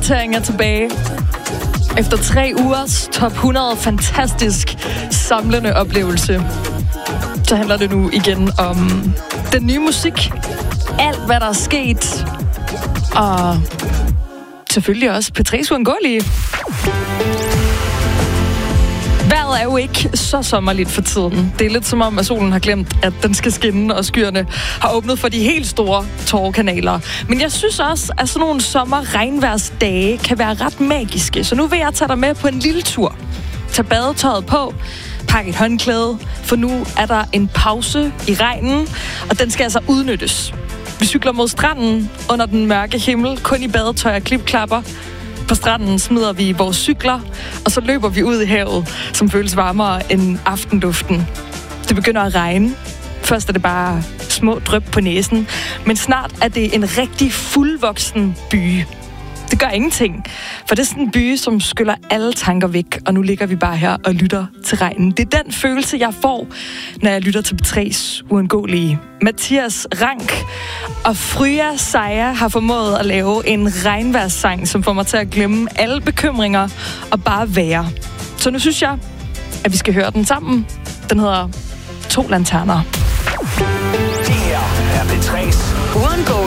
opdatering er tilbage. Efter 3 ugers top 100 fantastisk samlende oplevelse, så handler det nu igen om den nye musik. Alt, hvad der er sket. Og selvfølgelig også P3's uundgåelige. Vejret er jo ikke så sommerligt for tiden. Det er lidt som om, at solen har glemt, at den skal skinne, og skyerne har åbnet for de helt store tårekanaler. Men jeg synes også, at sådan nogle sommer-regnværsdage kan være ret magiske. Så nu vil jeg tage dig med på en lille tur. Tag badetøjet på, pak et håndklæde, for nu er der en pause i regnen, og den skal altså udnyttes. Vi cykler mod stranden under den mørke himmel, kun i badetøj og klipklapper. På stranden smider vi vores cykler, og så løber vi ud i havet, som føles varmere end aftenluften. Det begynder at regne. Først er det bare små dryp på næsen, men snart er det en rigtig fuldvoksen byge. Det gør ingenting, for det er sådan en byge, som skyller alle tanker væk, og nu ligger vi bare her og lytter til regnen. Det er den følelse, jeg får, når jeg lytter til P3's uundgåelige. Mathias Rank og Frya Seja har formået at lave en regnvejrssang, som får mig til at glemme alle bekymringer og bare være. Så nu synes jeg, at vi skal høre den sammen. Den hedder 2 lanterner. Det her er P3's uundgåelige.